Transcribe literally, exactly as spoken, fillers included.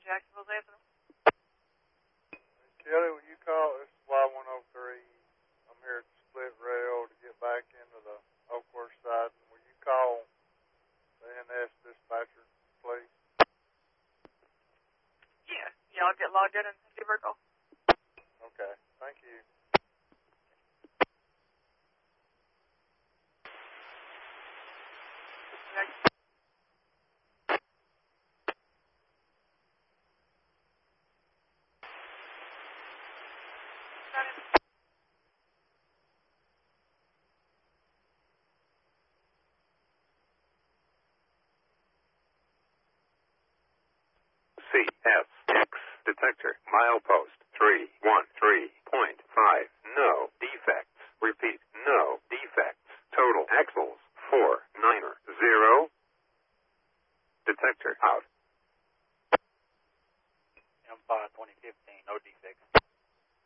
Jacksonville, Anthony. Kelly, will you call this Y one oh three? I'm here at the split rail to get back into the Oakworth side. Will you call the N S dispatcher, please? Yeah. Yeah, I'll get logged in and give her a call. Okay, thank you. Next. C S X detector milepost three one three point five. No defects. Repeat, no defects. Total axles four nine zero. Detector out. M five twenty fifteen.